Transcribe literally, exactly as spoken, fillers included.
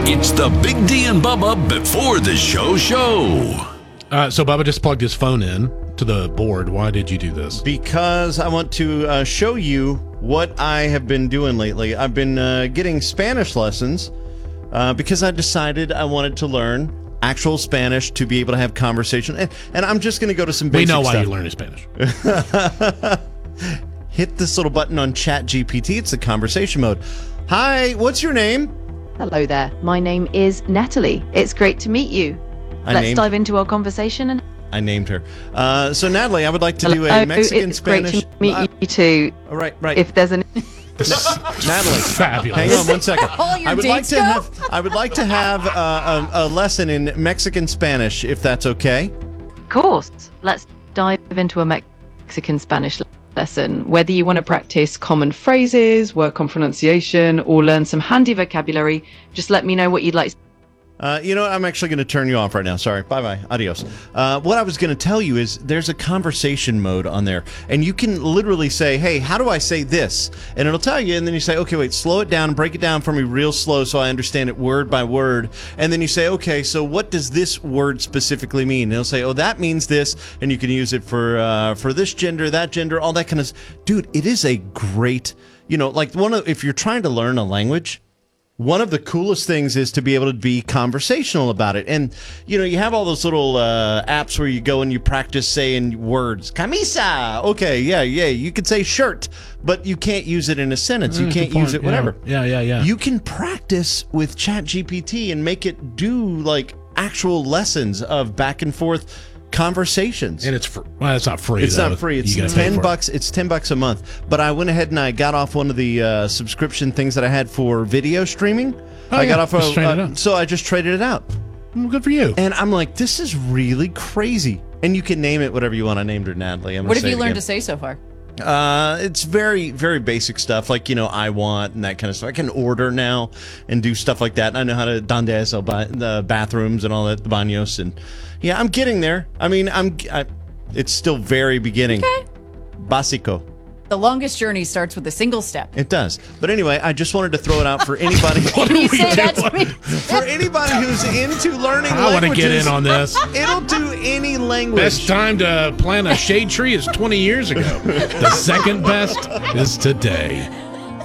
It's the Big D and Bubba before the show show. Uh, so Bubba just plugged his phone in to the board. Why did you do this? Because I want to uh, show you what I have been doing lately. I've been uh, getting Spanish lessons uh, because I decided I wanted to learn actual Spanish to be able to have conversation. And, and I'm just going to go to some basic We know why stuff. you learned Spanish. Hit this little button on Chat G P T. It's the conversation mode. Hi, what's your name? Hello there. My name is Natalie. It's great to meet you. I Let's named- dive into our conversation. And I named her. Uh, so, Natalie, I would like to do Hello, a Mexican it's Spanish. great to meet Uh, you too. all right, right. If there's an Natalie, Fabulous. hang on one second. all your I would like dates to go? have. I would like to have uh, a, a lesson in Mexican Spanish, if that's okay. course, let's dive into a Mexican Spanish lesson. Whether you want to practice common phrases, work on pronunciation, or learn some handy vocabulary, just let me know what you'd like. Uh, you know what? I'm actually going to turn you off right now. Sorry. Bye-bye. Adios. Uh, what I was going to tell you is there's a conversation mode on there, and you can literally say, hey, how do I say this? And it'll tell you, and then you say, okay, wait, slow it down, break it down for me real slow so I understand it word by word. And then you say, okay, so what does this word specifically mean? And it'll say, oh, that means this, and you can use it for uh, for this gender, that gender, all that kind of... Dude, it is a great... You know, like one of... If you're trying to learn a language... One of the coolest things is to be able to be conversational about it. And, you know, you have all those little uh, apps where you go and you practice saying words. Camisa. Okay, yeah, yeah. You could say shirt, but you can't use it in a sentence. You Mm, can't good use point. it whatever. Yeah, yeah, yeah. You can practice with Chat G P T and make it do, like, actual lessons of back and forth conversations. And it's fr- well, it's not free. It's though. not free. It's You gotta pay ten for it. bucks. It's ten bucks a month. But I went ahead and I got off one of the uh, subscription things that I had for video streaming. Oh, I yeah. got off Just of, trade it uh, out. so I just traded it out. Well, good for you. And I'm like, this is really crazy. And you can name it whatever you want. I named her Natalie. I'm gonna What have say you it learned again. to say so far? Uh, it's very, very basic stuff like, you know, I want and that kind of stuff. I can order now and do stuff like that. And I know how to donde es el ba- the bathrooms and all that, the baños. And yeah, I'm getting there. I mean, I'm, I, it's still very beginning. Okay. Básico. The longest journey starts with a single step. It does. But anyway, I just wanted to throw it out for anybody. Can you say that to me? For anybody who's into learning I want to languages. get in on this. It'll do any language. Best time to plant a shade tree is twenty years ago. The second best is today.